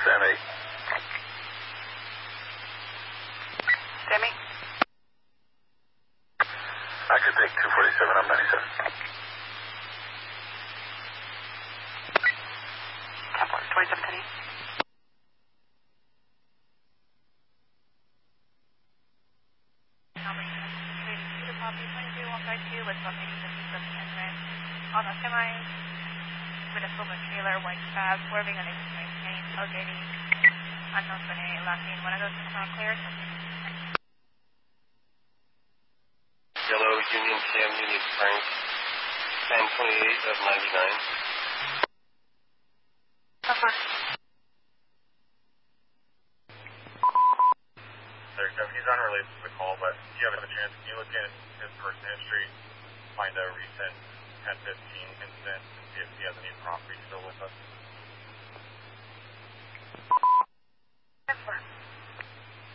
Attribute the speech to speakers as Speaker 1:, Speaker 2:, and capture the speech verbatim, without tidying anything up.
Speaker 1: Sammy.
Speaker 2: Sammy?
Speaker 1: I could take two forty-seven on ninety-seven.
Speaker 2: twenty-seven ten. On a semi with a silver trailer, white cab, swerving on a name, tailgating, unknown for name, last name, one of those sound clear.
Speaker 3: Yellow Union Cam Union Frank, ten twenty-eight of ninety-nine.
Speaker 2: Over.
Speaker 4: He's unrelated to the call, but if you have a chance, can you look at his person history, find a recent ten fifteen incident, and see if he has any property still with us?